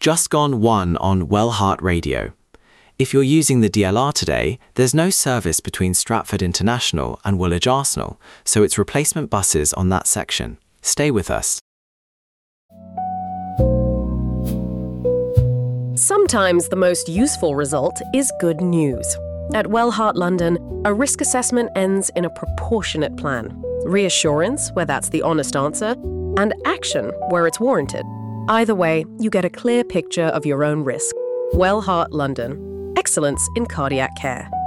Just gone 1 on Wellheart Radio. If you're using the DLR today, there's no service between Stratford International and Woolwich Arsenal, so it's replacement buses on that section. Stay with us. Sometimes the most useful result is good news. At Wellheart London, a risk assessment ends in a proportionate plan. Reassurance, where that's the honest answer, and action, where it's warranted. Either way, you get a clear picture of your own risk. Wellheart London. Excellence in cardiac care.